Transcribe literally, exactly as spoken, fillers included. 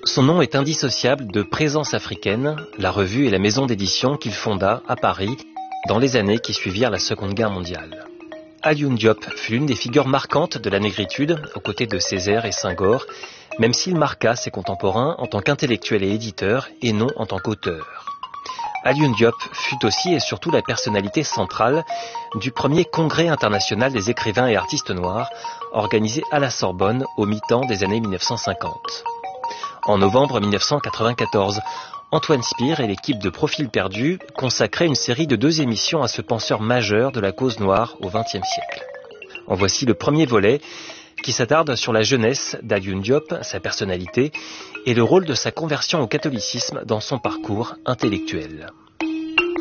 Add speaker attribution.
Speaker 1: Son nom est indissociable de Présence africaine, la revue et la maison d'édition qu'il fonda à Paris dans les années qui suivirent la Seconde Guerre mondiale. Alioune Diop fut l'une des figures marquantes de la négritude, aux côtés de Césaire et Senghor, même s'il marqua ses contemporains en tant qu'intellectuel et éditeur, et non en tant qu'auteur. Alioune Diop fut aussi et surtout la personnalité centrale du premier congrès international des écrivains et artistes noirs, organisé à la Sorbonne au mi-temps des années mille neuf cent cinquante. En novembre mille neuf cent quatre-vingt-quatorze, Antoine Spire et l'équipe de Profil Perdu consacraient une série de deux émissions à ce penseur majeur de la cause noire au vingtième siècle. En voici le premier volet qui s'attarde sur la jeunesse d'Alioune Diop, sa personnalité et le rôle de sa conversion au catholicisme dans son parcours intellectuel.